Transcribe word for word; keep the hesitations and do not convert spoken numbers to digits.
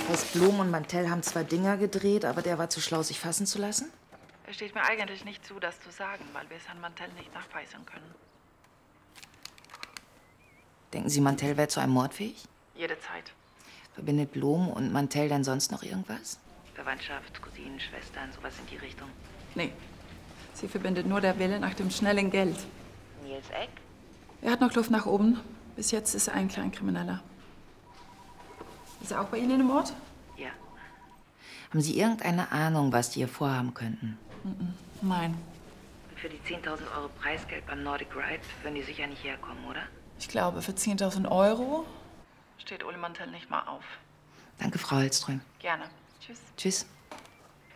Heißt, Blom und Mantell haben zwar Dinger gedreht, aber der war zu schlau, sich fassen zu lassen? Es steht mir eigentlich nicht zu, das zu sagen, weil wir es an Mantell nicht nachweisen können. Denken Sie, Mantell wäre zu einem Mord fähig? Jede Zeit. Verbindet Blom und Mantell dann sonst noch irgendwas? Verwandtschaft, Cousinen, Schwestern, sowas in die Richtung. Nee. Sie verbindet nur der Wille nach dem schnellen Geld. Nils Eck? Er hat noch Luft nach oben. Bis jetzt ist er ein Kleinkrimineller. Ist er auch bei Ihnen im Ort? Ja. Haben Sie irgendeine Ahnung, was die hier vorhaben könnten? Nein. Und für die zehntausend Euro Preisgeld beim Nordic Ride würden die sicher nicht herkommen, oder? Ich glaube, für zehntausend Euro steht Ole Mantell nicht mal auf. Danke, Frau Hallström. Gerne. Tschüss. Tschüss.